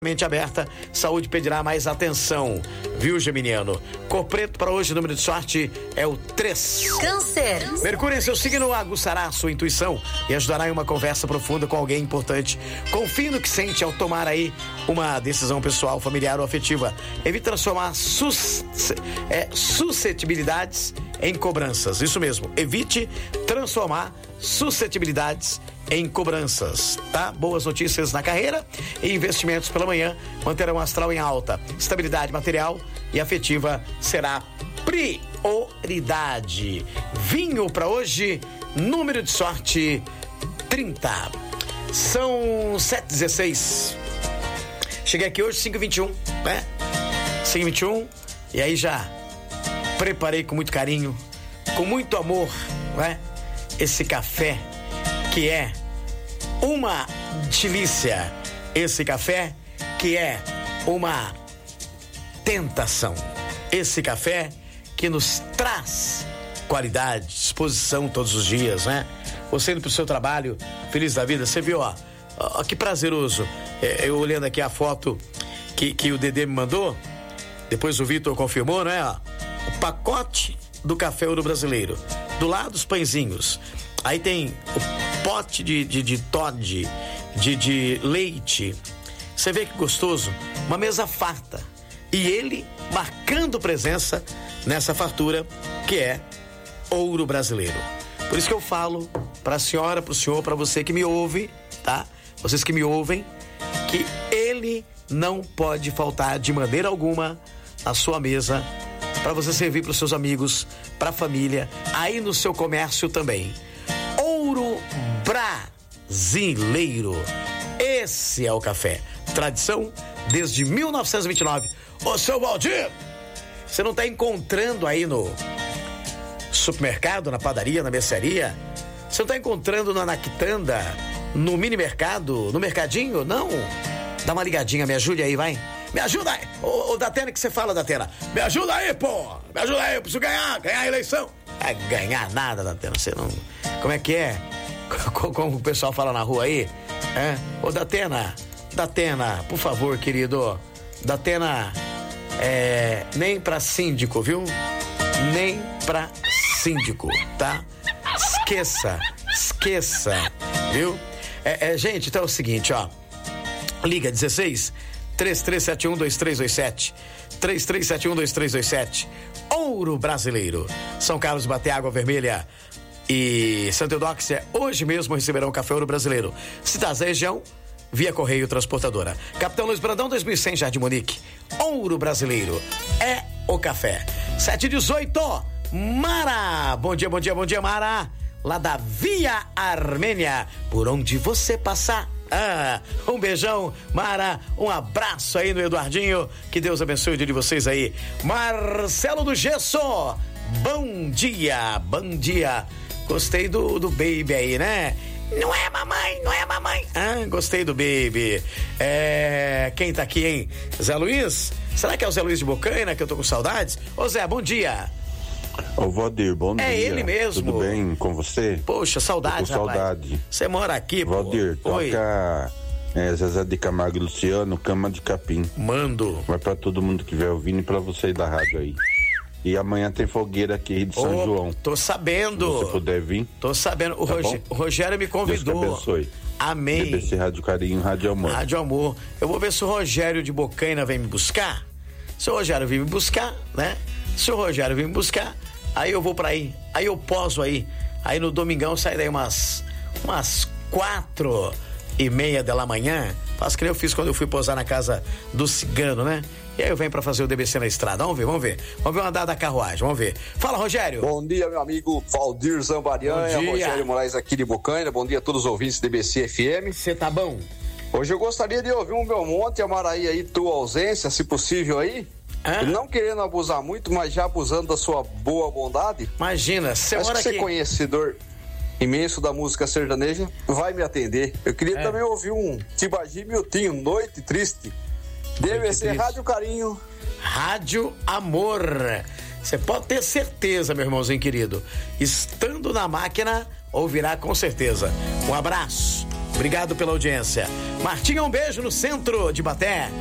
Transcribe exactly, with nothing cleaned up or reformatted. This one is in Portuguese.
Mente aberta, saúde pedirá mais atenção, viu, geminiano? Cor preto para hoje, número de sorte é o três. Câncer. Mercúrio em seu signo aguçará a sua intuição e ajudará em uma conversa profunda com alguém importante. Confie no que sente ao tomar aí uma decisão pessoal, familiar ou afetiva. Evite transformar sus, é, suscetibilidades em cobranças. Isso mesmo, evite transformar suscetibilidades em cobranças, tá? Boas notícias na carreira e investimentos pela manhã manterão o astral em alta. Estabilidade material e afetiva será prioridade. Vinho para hoje, número de sorte trinta. São sete e dezesseis. Cheguei aqui hoje cinco e vinte e um, né? cinco e vinte e um e aí já preparei com muito carinho, com muito amor, né? Esse café que é uma delícia, esse café que é uma tentação, esse café que nos traz qualidade, disposição todos os dias, né? Você indo pro seu trabalho, feliz da vida, você viu, ó, ó que prazeroso, é, eu olhando aqui a foto que, que o Dedê me mandou, depois o Vitor confirmou, né? Ó, o pacote do café Ouro Brasileiro, do lado os pãezinhos, aí tem o pote de, de, de Toddy, de, de leite. Você vê que gostoso, uma mesa farta. E ele marcando presença nessa fartura que é Ouro Brasileiro. Por isso que eu falo para a senhora, para o senhor, para você que me ouve, tá? Vocês que me ouvem, que ele não pode faltar de maneira alguma na sua mesa para você servir para os seus amigos, para a família, aí no seu comércio também. Ouro Brasileiro. Esse é o café. Tradição desde mil novecentos e vinte e nove. Ô, seu Valdir, você não está encontrando aí no supermercado, na padaria, na mercearia? Você não está encontrando na, na quitanda, no mini mercado, no mercadinho? Não? Dá uma ligadinha, me ajude aí, vai. Me ajuda aí. Ô, ô Datena, que você fala, Datena? Me ajuda aí, pô. Me ajuda aí, eu preciso ganhar, ganhar a eleição. É ganhar nada, Datena, você não... Como é que é? Como o pessoal fala na rua aí? É? Ô, Datena, Datena, por favor, querido. Datena, é... nem pra síndico, viu? Nem pra síndico, tá? Esqueça, esqueça, viu? É, é, gente, então é o seguinte, ó. Liga dezesseis, três três sete um, dois três dois sete. três três sete um, dois três dois sete. Ouro Brasileiro. São Carlos, Baté, Água Vermelha e Santa Eudóxia hoje mesmo receberão café Ouro Brasileiro. Cidades da região, via Correio Transportadora. Capitão Luiz Brandão, dois mil e cem, Jardim Monique. Ouro Brasileiro é o café. sete e dezoito. Mara. Bom dia, bom dia, bom dia, Mara. Lá da Via Armênia, por onde você passar. Ah, um beijão, Mara, um abraço aí no Eduardinho, que Deus abençoe o dia de vocês aí. Marcelo do Gesso, bom dia, bom dia. Gostei do, do Baby aí, né? Não é mamãe, não é mamãe. Ah, gostei do Baby. É, quem tá aqui, hein? Zé Luiz? Será que é o Zé Luiz de Bocaina, que eu tô com saudades? Ô Zé, bom dia. Ô Valdir, bom é dia. É ele mesmo. Tudo bem com você? Poxa, saudade, tô com rapaz. saudade. Você mora aqui, pô. Valdir, Oi. toca é, Zezé de Camargo e Luciano, Cama de Capim. Mando. Vai pra todo mundo que estiver ouvindo e pra você aí da rádio aí. E amanhã tem fogueira aqui de São oh, João. Tô sabendo. Se você puder vir. Tô sabendo. O, tá Rogério, o Rogério me convidou. Deus te abençoe. Amém. B B C Rádio Carinho, Rádio Amor. Rádio Amor. Eu vou ver se o Rogério de Bocaina vem me buscar. Se o Rogério vir me buscar, né? Se o Rogério vir me buscar, aí eu vou pra aí. Aí eu poso aí. Aí no domingão sai daí umas umas quatro e meia da manhã. Faço que nem eu fiz quando eu fui posar na casa do cigano, né? E aí eu venho pra fazer o D B C na estrada. Vamos ver, vamos ver. Vamos ver o andar da carruagem, vamos ver. Fala, Rogério. Bom dia, meu amigo Valdir Zambarian, Rogério Moraes aqui de Bocaina. Bom dia a todos os ouvintes do D B C F M. Você tá bom? Hoje eu gostaria de ouvir um Belmonte, Amaraí aí, tua ausência, se possível aí. Hã? Não querendo abusar muito, mas já abusando da sua boa bondade. Imagina, você Acho mora que você aqui. é conhecedor imenso da música sertaneja, vai me atender. Eu queria É. também ouvir um Tibagi Miltinho, Noite Triste. Deve ser Rádio Carinho. Rádio Amor. Você pode ter certeza, meu irmãozinho querido. Estando na máquina, ouvirá com certeza. Um abraço. Obrigado pela audiência. Martinha, um beijo no centro de Baté.